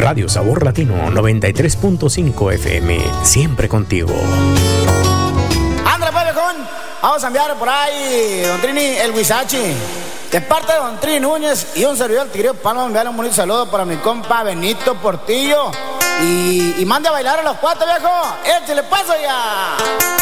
Radio Sabor Latino 93.5 FM, siempre contigo. Ándale pues, viejón, vamos a enviar por ahí, don Trini, el Huizachi. De parte de don Trini Núñez y un servidor, el Tigrillo Palma, enviarle un bonito saludo para mi compa Benito Portillo. Y mande a bailar a los cuatro, viejo. ¡Échale paso ya!